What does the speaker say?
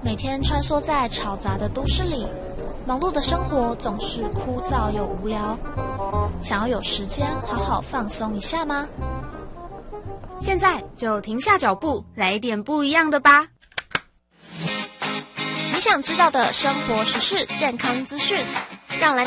每天穿梭在嘈杂的都市里，忙碌的生活总是枯燥又无聊。想要有时间好好放松一下吗？ 现在就停下脚步，来一点不一样的吧。 你想知道的生活时事、健康资讯，让